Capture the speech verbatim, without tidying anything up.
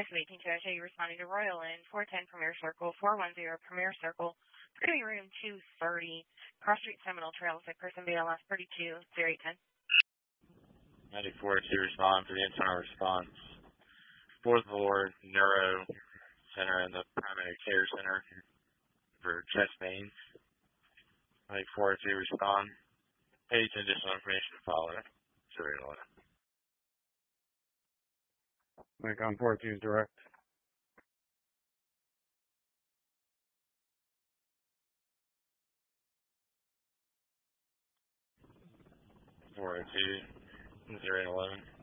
of eighteen two, I show you responding to Royal Inn, four ten Premier Circle, four one zero Premier Circle. It's going to be room two thirty, Cross Street Seminole Trail, sick person B L S thirty-two, zero eight ten. ninety-four two, respond for the internal response. Fourth floor neuro center and the primary care center for chest pains. ninety-four two, respond. Page additional information to follow. zero eleven. Nikon four two is direct. four oh two, zero eleven.